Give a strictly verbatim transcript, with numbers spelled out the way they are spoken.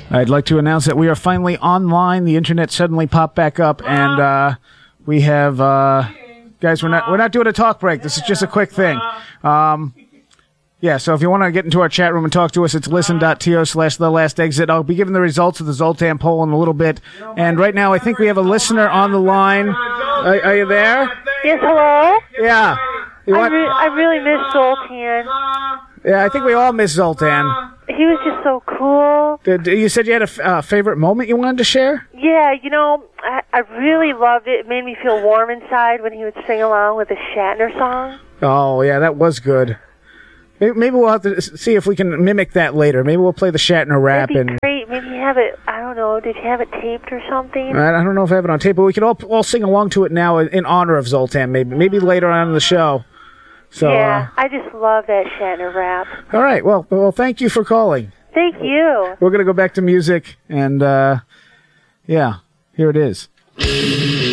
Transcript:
I'd like to announce that we are finally online. The internet suddenly popped back up, and uh, we have uh, guys. We're not we're not doing a talk break. This is just a quick thing. Um, yeah. So if you want to get into our chat room and talk to us, it's listen.to slash the last exit. I'll be giving the results of the Zoltan poll in a little bit. And right now, I think we have a listener on the line. Are, are you there? Yes. Hello. Yeah. You I, want? re- I really miss Zoltan. Yeah, I think we all miss Zoltan. He was just so cool. Did, you said you had a f- uh, favorite moment you wanted to share? Yeah, you know, I, I really loved it. It made me feel warm inside when he would sing along with the Shatner song. Oh, yeah, that was good. Maybe, maybe we'll have to see if we can mimic that later. Maybe we'll play the Shatner rap. That'd be and great. Maybe you have it, I don't know, did you have it taped or something? I don't know if I have it on tape, but we could all all sing along to it now in, in honor of Zoltan, maybe maybe later on in the show. So, yeah, uh, I just love that Shatner rap. all right, well, well, thank you for calling. Thank you. We're going to go back to music, and, uh, yeah, here it is.